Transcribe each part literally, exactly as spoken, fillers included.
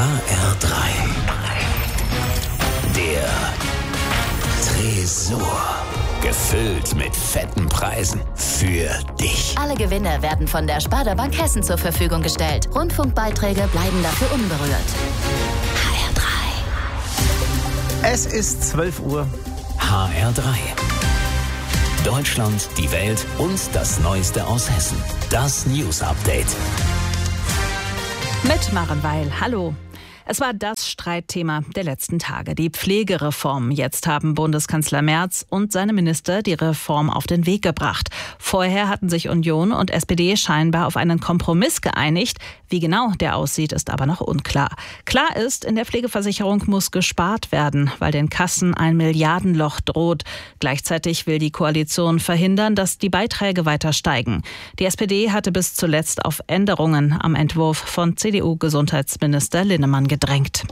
R drei. Der Tresor. Gefüllt mit fetten Preisen für dich. Alle Gewinne werden von der Sparda Bank Hessen zur Verfügung gestellt. Rundfunkbeiträge bleiben dafür unberührt. H R drei. Es ist zwölf Uhr. H R drei. Deutschland, die Welt und das Neueste aus Hessen. Das News Update. Mit Maren Weil. Hallo. Es war das Streitthema der letzten Tage, die Pflegereform. Jetzt haben Bundeskanzler Merz und seine Minister die Reform auf den Weg gebracht. Vorher hatten sich Union und S P D scheinbar auf einen Kompromiss geeinigt. Wie genau der aussieht, ist aber noch unklar. Klar ist, in der Pflegeversicherung muss gespart werden, weil den Kassen ein Milliardenloch droht. Gleichzeitig will die Koalition verhindern, dass die Beiträge weiter steigen. Die S P D hatte bis zuletzt auf Änderungen am Entwurf von C D U-Gesundheitsminister Linnemann gedrängt.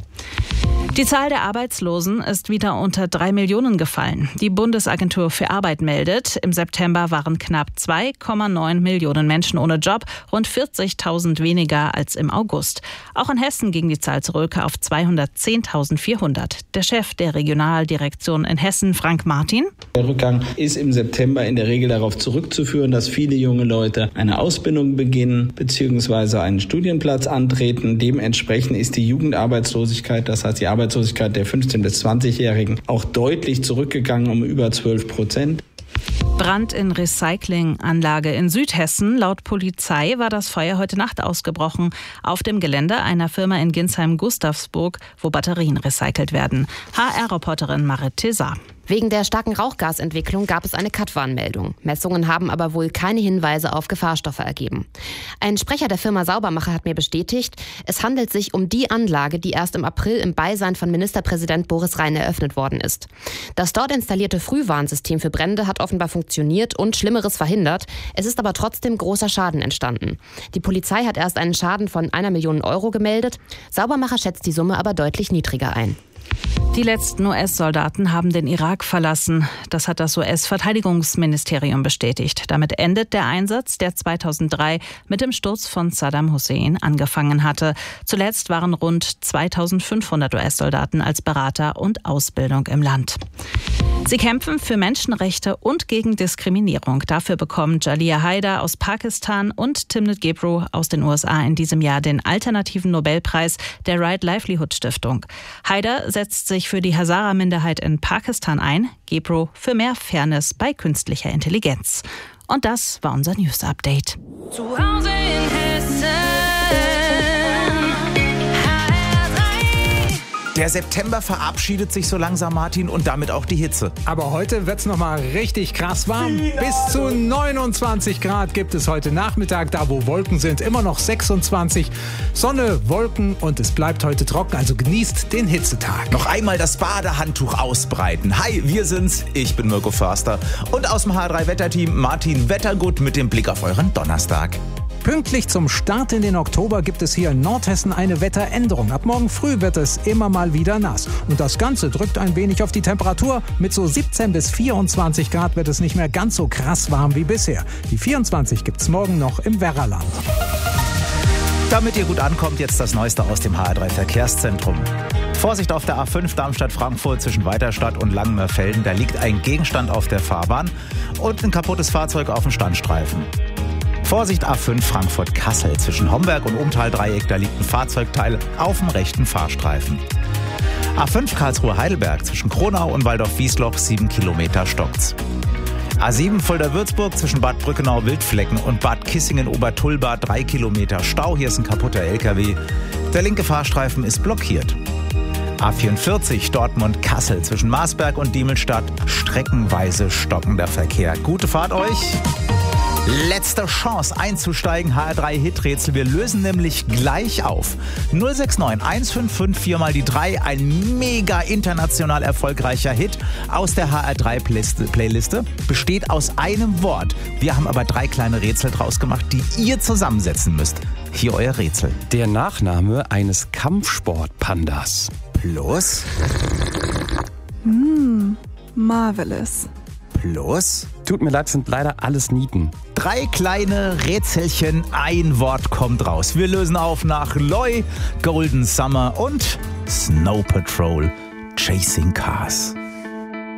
Die Zahl der Arbeitslosen ist wieder unter drei Millionen gefallen. Die Bundesagentur für Arbeit meldet, im September waren knapp zwei Komma neun Millionen Menschen ohne Job, rund vierzigtausend weniger als im August. Auch in Hessen ging die Zahl zurück auf zweihundertzehntausendvierhundert. Der Chef der Regionaldirektion in Hessen, Frank Martin. Der Rückgang ist im September in der Regel darauf zurückzuführen, dass viele junge Leute eine Ausbildung beginnen bzw. einen Studienplatz antreten. Dementsprechend ist die Jugendarbeitslosigkeit, das heißt die Arbeitslosigkeit der fünfzehn- bis zwanzigjährigen, auch deutlich zurückgegangen um über zwölf Prozent. Brand in Recyclinganlage in Südhessen. Laut Polizei war das Feuer heute Nacht ausgebrochen auf dem Gelände einer Firma in Ginsheim-Gustavsburg, wo Batterien recycelt werden. H R-Reporterin Marit Tesa. Wegen der starken Rauchgasentwicklung gab es eine Cut-Warnmeldung. Messungen haben aber wohl keine Hinweise auf Gefahrstoffe ergeben. Ein Sprecher der Firma Saubermacher hat mir bestätigt, es handelt sich um die Anlage, die erst im April im Beisein von Ministerpräsident Boris Rhein eröffnet worden ist. Das dort installierte Frühwarnsystem für Brände hat offenbar funktioniert und Schlimmeres verhindert. Es ist aber trotzdem großer Schaden entstanden. Die Polizei hat erst einen Schaden von einer Million Euro gemeldet. Saubermacher schätzt die Summe aber deutlich niedriger ein. Die letzten U S-Soldaten haben den Irak verlassen. Das hat das U S-Verteidigungsministerium bestätigt. Damit endet der Einsatz, der zweitausenddrei mit dem Sturz von Saddam Hussein angefangen hatte. Zuletzt waren rund zweitausendfünfhundert U S-Soldaten als Berater und Ausbildung im Land. Sie kämpfen für Menschenrechte und gegen Diskriminierung. Dafür bekommen Jalila Haider aus Pakistan und Timnit Gebru aus den U S A in diesem Jahr den alternativen Nobelpreis der Right Livelihood Stiftung. Haider setzt sich für die Hazara-Minderheit in Pakistan ein, Gebru für mehr Fairness bei künstlicher Intelligenz. Und das war unser News-Update. Zu Hause in Hessen. Der September verabschiedet sich so langsam, Martin, und damit auch die Hitze. Aber heute wird's noch mal richtig krass warm. Bis zu neunundzwanzig Grad gibt es heute Nachmittag. Da, wo Wolken sind, immer noch sechsundzwanzig. Sonne, Wolken und es bleibt heute trocken. Also genießt den Hitzetag. Noch einmal das Badehandtuch ausbreiten. Hi, wir sind's. Ich bin Mirko Förster. Und aus dem H drei Wetterteam Martin Wettergut mit dem Blick auf euren Donnerstag. Pünktlich zum Start in den Oktober gibt es hier in Nordhessen eine Wetteränderung. Ab morgen früh wird es immer mal wieder nass. Und das Ganze drückt ein wenig auf die Temperatur. Mit so siebzehn bis vierundzwanzig Grad wird es nicht mehr ganz so krass warm wie bisher. Die vierundzwanzig gibt es morgen noch im Werraland. Damit ihr gut ankommt, jetzt das Neueste aus dem H R drei Verkehrszentrum. Vorsicht auf der A fünf Darmstadt-Frankfurt zwischen Weiterstadt und Langenmörfelden. Da liegt ein Gegenstand auf der Fahrbahn und ein kaputtes Fahrzeug auf dem Standstreifen. Vorsicht A fünf Frankfurt-Kassel zwischen Homberg und Umtal-Dreieck, da liegt ein Fahrzeugteil auf dem rechten Fahrstreifen. A fünf Karlsruhe-Heidelberg zwischen Kronau und Waldorf-Wiesloch, sieben Kilometer stockt's. A sieben Fulda-Würzburg zwischen Bad Brückenau-Wildflecken und Bad Kissingen-Obertullbad, drei Kilometer Stau, hier ist ein kaputter L K W. Der linke Fahrstreifen ist blockiert. A vierundvierzig Dortmund-Kassel zwischen Marsberg und Diemelstadt, streckenweise stockender Verkehr. Gute Fahrt euch! Letzte Chance einzusteigen, H R drei Hiträtsel. Wir lösen nämlich gleich auf. null sechs neun eins fünf fünf vier mal die drei. Ein mega international erfolgreicher Hit aus der H R drei Playliste. Besteht aus einem Wort. Wir haben aber drei kleine Rätsel draus gemacht, die ihr zusammensetzen müsst. Hier euer Rätsel. Der Nachname eines Kampfsportpandas. Plus. Mm, marvelous. Plus? Tut mir leid, sind leider alles Nieten. Drei kleine Rätselchen, ein Wort kommt raus. Wir lösen auf nach Loi, Golden Summer und Snow Patrol, Chasing Cars.